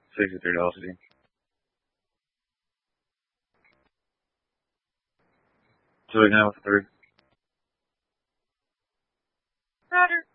$63 city. So right now with 3. Roger.